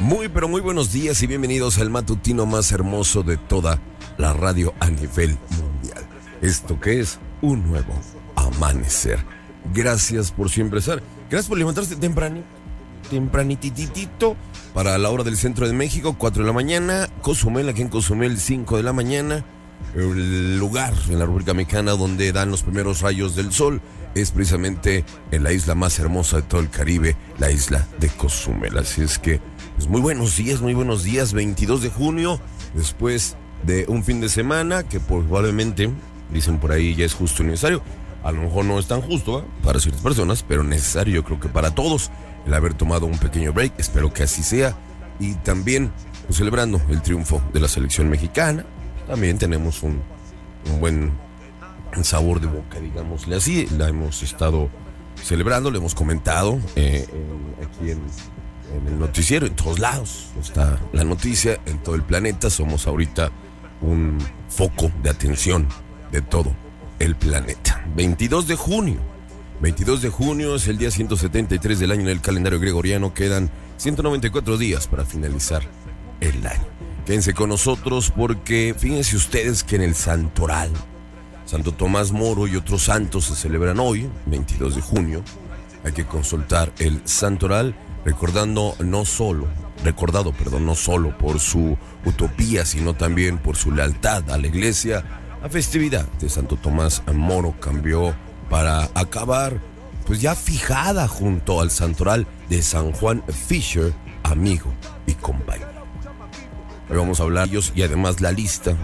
Muy pero muy buenos días y bienvenidos al matutino más hermoso de toda la radio a nivel mundial. Esto que es un nuevo amanecer. Gracias por siempre estar. Gracias por levantarse tempranititito para la hora del centro de México, 4 de la mañana. Cozumel, aquí en Cozumel, 5 de la mañana. El lugar en la República Mexicana donde dan los primeros rayos del sol es precisamente en la isla más hermosa de todo el Caribe, la isla de Cozumel. Así es que, pues muy buenos días, 22 de junio, después de un fin de semana que probablemente, dicen por ahí, ya es justo y necesario. A lo mejor no es tan justo para ciertas personas, pero necesario, yo creo que para todos, el haber tomado un pequeño break. Espero que así sea. Y también, pues, celebrando el triunfo de la selección mexicana. También tenemos un buen sabor de boca, digámosle así. La hemos estado celebrando, lo hemos comentado aquí en el noticiero, en todos lados está la noticia, en todo el planeta. Somos ahorita un foco de atención de todo el planeta. 22 de junio es el día 173 del año en el calendario gregoriano. Quedan 194 días para finalizar el año. Quédense con nosotros porque fíjense ustedes que en el Santoral, Santo Tomás Moro y otros santos se celebran hoy, 22 de junio. Hay que consultar el Santoral, recordado no solo por su utopía, sino también por su lealtad a la iglesia. La festividad de Santo Tomás Moro cambió para acabar, pues ya fijada junto al Santoral de San Juan Fisher, amigo y compañero. Hoy vamos a hablar de ellos y además la lista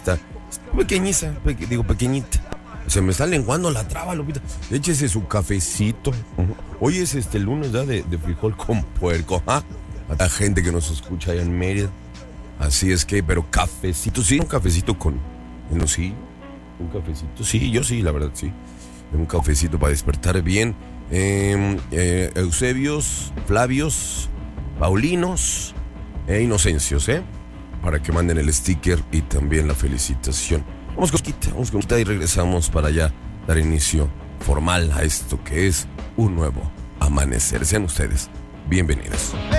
pequeñita. Se me está lenguando la traba, Lupita. Échese su cafecito. Hoy es lunes ya de frijol con puerco. A la gente que nos escucha allá en Mérida. Así es que, pero cafecito, sí, un cafecito con... No, sí, un cafecito. Sí, yo sí, la verdad, sí. Un cafecito para despertar bien. Eusebios, Flavios, Paulinos e Inocencios, para que manden el sticker y también la felicitación. Vamos con quita y regresamos para ya dar inicio formal a esto que es un nuevo amanecer. Sean ustedes bienvenidos.